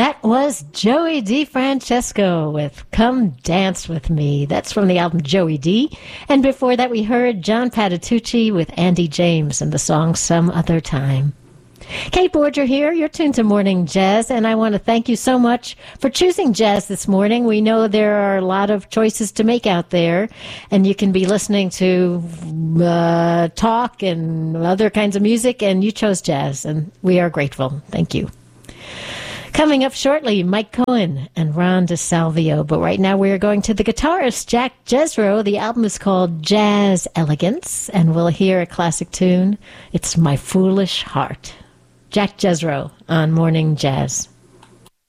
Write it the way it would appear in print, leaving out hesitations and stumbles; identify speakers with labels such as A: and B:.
A: That was Joey DeFrancesco with Come Dance With Me. That's from the album Joey D. And before that, we heard John Patitucci with Andy James and the song Some Other Time. Kate Borger here. You're tuned to Morning Jazz, and I want to thank you so much for choosing jazz this morning. We know there are a lot of choices to make out there, and you can be listening to talk and other kinds of music, and you chose jazz, and we are grateful. Thank you. Coming up shortly, Mike Cohen and Ron DeSalvio. But right now we are going to the guitarist, Jack Jesro. The album is called Jazz Elegance, and we'll hear a classic tune. It's My Foolish Heart. Jack Jesro on Morning Jazz.